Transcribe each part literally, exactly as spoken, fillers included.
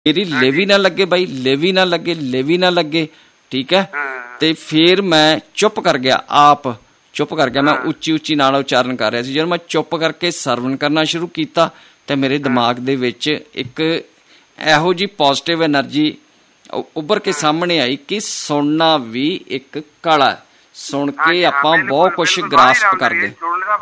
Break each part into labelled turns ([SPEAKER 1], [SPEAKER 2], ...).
[SPEAKER 1] ਮੇਰੀ ਲੇਵੀ ਨਾ ਲੱਗੇ ਬਾਈ, ਲੇਵੀ ਨਾ ਲੱਗੇ, ਲੇਵੀ ਨਾ ਲੱਗੇ, ਠੀਕ ਹੈ। ਤੇ ਫਿਰ ਮੈਂ ਚੁੱਪ ਕਰ ਗਿਆ, ਆਪ ਚੁੱਪ ਕਰ ਗਿਆ। ਮੈਂ ਉੱਚੀ ਉੱਚੀ ਨਾਲ ਉਚਾਰਨ ਕਰ ਰਿਹਾ ਸੀ। ਜਦੋਂ ਮੈਂ ਚੁੱਪ ਕਰਕੇ ਸਰਵਣ ਕਰਨਾ ਸ਼ੁਰੂ ਕੀਤਾ ਤੇ ਮੇਰੇ ਦਿਮਾਗ ਦੇ ਵਿੱਚ ਇੱਕ ਇਹੋ ਜਿਹੀ ਪੋਜ਼ਿਟਿਵ ਐਨਰਜੀ ਉੱਭਰ ਕੇ ਸਾਹਮਣੇ ਆਈ ਕਿ ਸੁਣਨਾ ਵੀ ਇੱਕ ਕਲਾ, ਸੁਣ ਕੇ ਆਪਾਂ ਬਹੁਤ ਕੁਛ ਗ੍ਰਾਸਪ ਕਰਦੇ।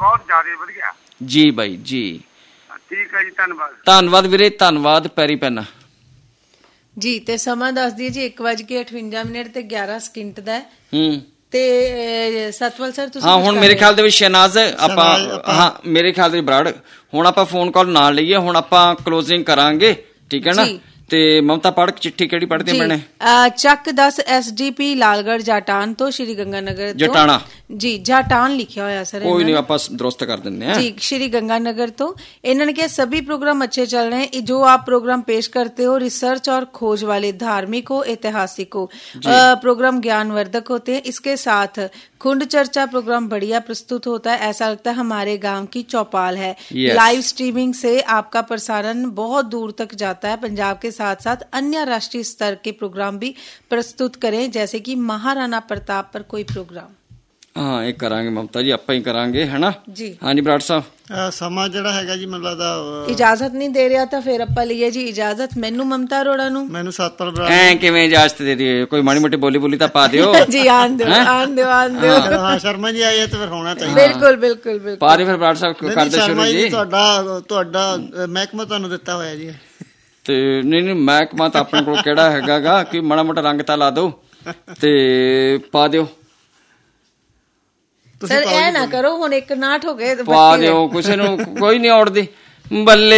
[SPEAKER 1] ਜੀ ਬਾਈ ਜੀ,
[SPEAKER 2] ਠੀਕ ਹੈ ਜੀ, ਧੰਨਵਾਦ।
[SPEAKER 1] ਧੰਨਵਾਦ ਵੀਰੇ, ਧੰਨਵਾਦ, ਪੈਰੀ ਪੈਨਾ
[SPEAKER 3] ਜੀ। ਤੇ ਸਮਾਂ ਦੱਸ ਦਈਏ ਜੀ, ਇੱਕ ਵੱਜ ਕੇ ਅਠਵੰਜਾ ਮਿੰਟ ਤੇ ਗਿਆਰਾਂ ਸਕਿੰਟ ਦਾ।
[SPEAKER 1] ਹੂੰ
[SPEAKER 3] ਤੇ ਸਤਪਾਲ ਸਰ ਤੁਸੀਂ
[SPEAKER 1] ਹਾਂ, ਹੁਣ ਮੇਰੇ ਖਿਆਲ ਦੇ ਵਿੱਚ ਸ਼ਹਿਨਾਜ਼ ਆਪਾਂ, ਹਾਂ ਮੇਰੇ ਖਿਆਲ ਦੇ ਬਰਾੜ, ਹੁਣ ਆਪਾਂ ਫੋਨ ਕਾਲ ਨਾ ਲਈਏ, ਹੁਣ ਆਪਾਂ ਕਲੋਜ਼ਿੰਗ ਕਰਾਂਗੇ, ਠੀਕ ਹੈ ਨਾ। ਤੇ ਮਮਤਾ ਪੜ੍ਹ ਚਿੱਠੀ ਕਿਹੜੀ ਪੜ੍ਹਦੀ ਮੈਨੇ?
[SPEAKER 3] ਚੱਕ ਦਸ ਐਸ ਡੀ ਪੀ ਲਾਲਗੜ੍ਹ ਜਾਟਾਨ ਤੋਂ ਸ਼੍ਰੀ ਗੰਗਾਨਗਰ
[SPEAKER 1] ਜਟਾਣਾ
[SPEAKER 3] ਜੀ, ਜਾਟਾਨ ਲਿਖਿਆ ਹੋਇਆ ਸਰ।
[SPEAKER 1] ਕੋਈ ਨਹੀਂ, ਆਪਾਂ ਦਰੁਸਤ ਕਰ ਦਿੰਦੇ हैं
[SPEAKER 3] जी। श्री गंगानगर तो इन्होंने क्या सभी प्रोग्राम अच्छे चल रहे हैं। जो आप प्रोग्राम पेश करते हो रिसर्च और खोज वाले, धार्मिक हो, ऐतिहासिक हो, प्रोग्राम ज्ञानवर्धक होते हैं। इसके साथ खुंड चर्चा प्रोग्राम बढ़िया प्रस्तुत होता है, ऐसा लगता है हमारे गांव की चौपाल है। लाइव स्ट्रीमिंग से आपका प्रसारण बहुत दूर तक जाता है। पंजाब के साथ साथ अन्य राष्ट्रीय स्तर के प्रोग्राम भी प्रस्तुत करें, जैसे कि महाराणा प्रताप पर कोई प्रोग्राम।
[SPEAKER 1] ਹਾਂ, ਇਹ ਕਰਾਂਗੇ ਮਮਤਾ ਜੀ, ਆਪਾਂ ਹੀ ਕਰਾਂਗੇ, ਹੈ
[SPEAKER 3] ਜੀ।
[SPEAKER 1] ਹਾਂਜੀ ਬਰਾੜ ਸਾਹਿਬ,
[SPEAKER 4] ਸਮਾਂ ਜਿਹੜਾ ਹੈਗਾ ਜੀ ਮੈਨੂੰ ਲੱਗਦਾ
[SPEAKER 3] ਇਜਾਜ਼ਤ ਨਹੀਂ ਦੇ ਰਿਹਾ, ਤਾਂ ਫਿਰ ਆਪਾਂ ਲਈਏ ਜੀ ਇਜਾਜ਼ਤ। ਮੈਨੂੰ ਮਮਤਾ ਅਰੋੜਾ ਨੂੰ,
[SPEAKER 4] ਮੈਨੂੰ ਸਤਪਾਲ ਬਰਾੜ।
[SPEAKER 1] ਐ ਕਿਵੇਂ ਇਜਾਜ਼ਤ ਦੇ ਦਈਏ? ਕੋਈ ਮਾੜੀ ਮੋਟੀ ਬੋਲੀ ਬੋਲੀ ਤਾਂ ਪਾ ਦਿਓ
[SPEAKER 3] ਜੀ। ਆਣ ਦਿਓ, ਆਣ ਦਿਓ, ਆਣ ਦਿਓ।
[SPEAKER 4] ਹਾਂ, ਸ਼ਰਮਾ ਜੀ ਆਏ ਤਾਂ ਫਿਰ ਹੋਣਾ ਚਾਹੀਦਾ।
[SPEAKER 3] ਬਿਲਕੁਲ ਬਿਲਕੁਲ ਬਿਲਕੁਲ
[SPEAKER 1] ਪਾ ਦੇ ਫਿਰ ਬਰਾੜ ਸਾਹਿਬ, ਕਰਦੇ ਸ਼ੁਰੂ ਜੀ।
[SPEAKER 4] ਤੁਹਾਡਾ ਤੁਹਾਡਾ ਮਹਿਕਮਾ ਤੁਹਾਨੂੰ ਦਿੱਤਾ ਹੋਇਆ ਜੀ।
[SPEAKER 1] ਤੇ ਨਹੀਂ ਨਹੀਂ, ਮਹਿਕਮਾ ਤਾਂ ਆਪਣੇ ਕੋਲ ਕਿਹੜਾ ਹੈਗਾ ਗਾ ਕਿ ਮਾੜਾ ਮੋਟਾ ਰੰਗ ਤਾਂ ਲਾ ਦਿਓ ਤੇ ਪਾ ਦਿਓ।
[SPEAKER 3] ਸਰ ਇਹ ਨਾ ਕਰੋ, ਹੁਣ ਇੱਕ ਨਾਟ ਹੋ ਗਏ
[SPEAKER 1] ਪਾ ਦਿਓ, ਕਿਸੇ ਨੂੰ ਕੋਈ ਨਹੀਂ ਔੜਦੀ। ਬੱਲੇ